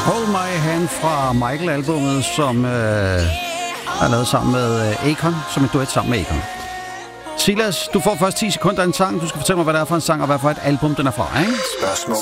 Hold My Hand fra Michael-albummet, som er lavet sammen med Akon, som en duet sammen med Akon. Silas, du får først 10 sekunder af en sang. Du skal fortælle mig, hvad det er for en sang, og hvad for et album den er fra, ikke? Spørgsmål